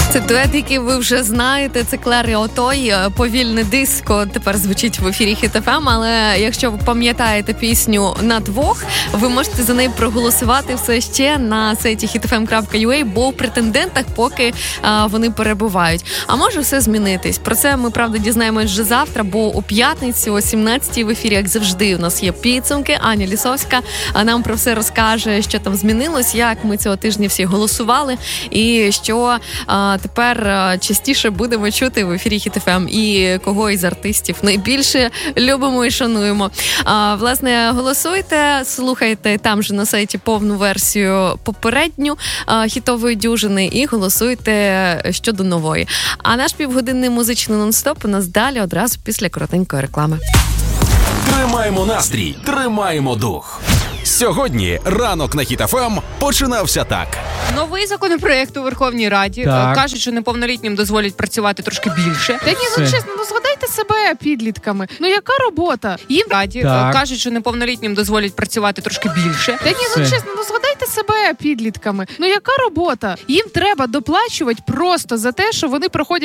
Це дует, який ви вже знаєте, це Клер і Отой. Повільне диско тепер звучить в ефірі Хіт ФМ, але якщо ви пам'ятаєте пісню «На двох», ви можете за неї проголосувати все ще на сайті hitfm.ua, бо в претендентах поки вони перебувають. А може все змінитись. Про це ми, правда, дізнаємось вже завтра, бо у п'ятницю о 17-й в ефірі, як завжди, у нас є підсумки. Аня Лісовська нам про все розкаже, що там змінилось, як ми цього тижня всі голосували і що тепер частіше будемо чути в ефірі Хіт ФМ і кого із артистів найбільше любимо і шануємо. Власне, голосуйте, слухайте там же на сайті повну версію попередню хітової дюжини і голосуйте щодо нової. А наш півгодинний музичний нон-стоп у нас далі одразу після коротенької реклами. Тримаємо настрій, тримаємо дух. Сьогодні ранок на Хіт ФМ починався так. Новий законопроект у Верховній Раді. Кажуть, що неповнолітнім дозволять працювати трошки більше. Та ні, ну чесно, ну згадайте себе підлітками. Ну яка робота? Їм Раді кажуть, що неповнолітнім дозволять працювати трошки більше. Та ні, ну чесно, ну згадайте себе підлітками. Ну яка робота? Їм треба доплачувати просто за те, що вони проходять